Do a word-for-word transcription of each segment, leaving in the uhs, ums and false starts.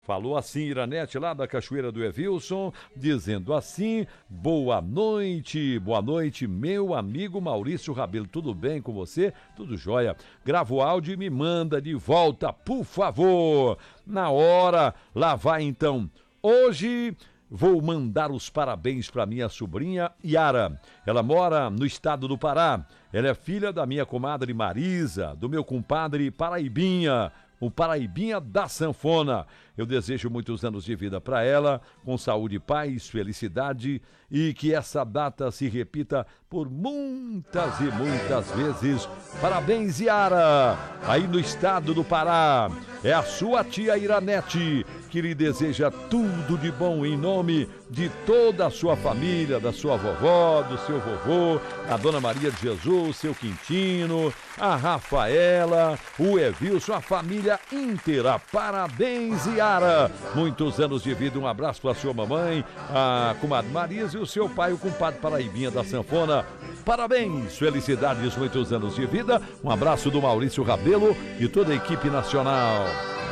Falou assim, Iranete, lá da Cachoeira do Evilson, dizendo assim: boa noite, boa noite, meu amigo Maurício Rabelo. Tudo bem com você? Tudo jóia. Grava o áudio e me manda de volta, por favor. Na hora, lá vai então. Hoje vou mandar os parabéns para minha sobrinha Yara. Ela mora no estado do Pará. Ela é filha da minha comadre Marisa, do meu compadre Paraibinha, o Paraibinha da Sanfona. Eu desejo muitos anos de vida para ela, com saúde, paz, felicidade e que essa data se repita por muitas e muitas vezes. Parabéns, Yara, aí no estado do Pará. É a sua tia Iranete que lhe deseja tudo de bom em nome de toda a sua família, da sua vovó, do seu vovô, a Dona Maria de Jesus, seu Quintino, a Rafaela, o Evilson, a família inteira. Parabéns, Yara! Muitos anos de vida, um abraço para sua mamãe, a comadre Marisa e o seu pai, o compadre Paraibinha da Sanfona. Parabéns, felicidades, muitos anos de vida. Um abraço do Maurício Rabelo e toda a equipe nacional.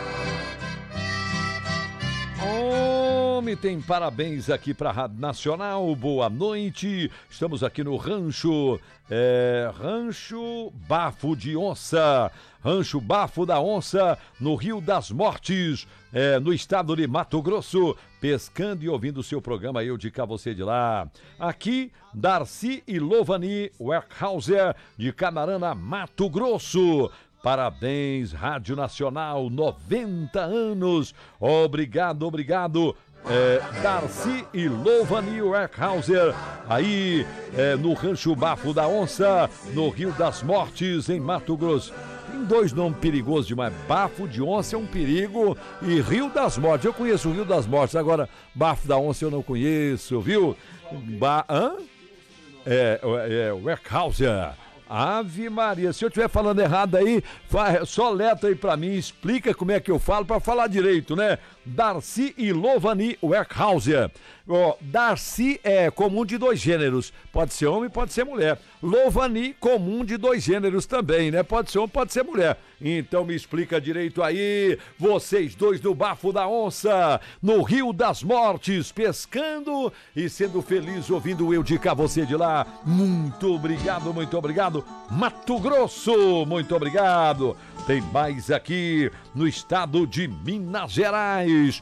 Homem, tem parabéns aqui para a Rádio Nacional, boa noite, estamos aqui no Rancho, é, Rancho Bafo de Onça, Rancho Bafo da Onça, no Rio das Mortes, é, no estado de Mato Grosso, pescando e ouvindo o seu programa, eu de cá, você de lá. Aqui, Darcy e Lovani Werkhauser, de Camarana, Mato Grosso. Parabéns, Rádio Nacional, noventa anos, obrigado, obrigado. É, Darcy e Lovani Werkhauser, aí é, no Rancho Bafo da Onça, no Rio das Mortes, em Mato Grosso. Tem dois nomes perigosos demais. Bafo de Onça é um perigo e Rio das Mortes. Eu conheço o Rio das Mortes, agora Bafo da Onça eu não conheço, viu? Ba Hã? É, é, Werkhauser. Ave Maria, se eu estiver falando errado aí, só letra aí pra mim, explica como é que eu falo pra falar direito, né? Darcy e Lovani Werkhauser. Ó, Darcy é comum de dois gêneros, pode ser homem, pode ser mulher. Lovani, comum de dois gêneros também, né? Pode ser homem, pode ser mulher. Então me explica direito aí, vocês dois do Bafo da Onça, no Rio das Mortes, pescando e sendo feliz ouvindo eu de cá, você de lá. Muito obrigado, muito obrigado. Mato Grosso, muito obrigado. Tem mais aqui no estado de Minas Gerais.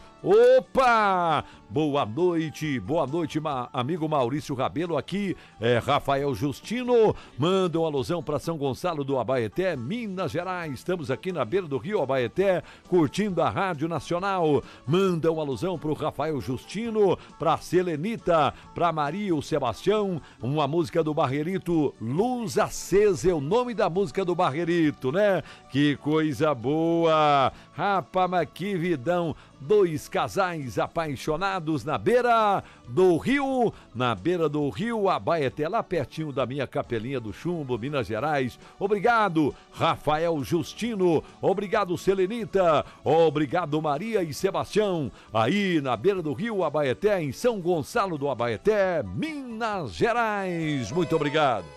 Opa! Boa noite, boa noite, ma, amigo Maurício Rabelo, aqui é Rafael Justino, manda uma alusão para São Gonçalo do Abaeté, Minas Gerais, estamos aqui na beira do rio Abaeté, curtindo a Rádio Nacional, manda uma alusão para o Rafael Justino, para Selenita, para Maria o Sebastião, uma música do Barrerito, Luz Acesa é o nome da música do Barrerito, né? Que coisa boa! Rapaz, mas que vidão! Dois casais apaixonados na beira do rio, na beira do rio Abaeté, lá pertinho da minha Capelinha do Chumbo, Minas Gerais. Obrigado, Rafael Justino. Obrigado, Selenita. Obrigado, Maria e Sebastião. Aí na beira do rio Abaeté, em São Gonçalo do Abaeté, Minas Gerais. Muito obrigado.